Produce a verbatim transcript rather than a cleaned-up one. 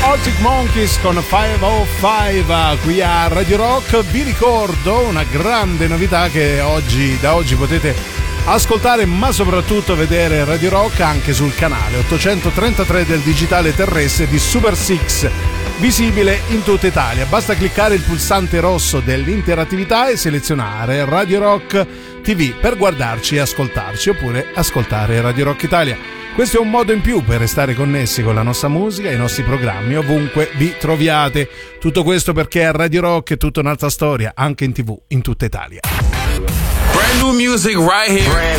Arctic Monkeys con cinquecentocinque qui a Radio Rock. Vi ricordo una grande novità che oggi, da oggi potete ascoltare ma soprattutto vedere Radio Rock anche sul canale ottocentotrentatré del digitale terrestre di Super Six, visibile in tutta Italia. Basta cliccare il pulsante rosso dell'interattività e selezionare Radio Rock ti vu per guardarci e ascoltarci, oppure ascoltare Radio Rock Italia. Questo è un modo in più per restare connessi con la nostra musica e i nostri programmi ovunque vi troviate. Tutto questo perché a Radio Rock è tutta un'altra storia, anche in tivù in tutta Italia. Brand new music right here. Brand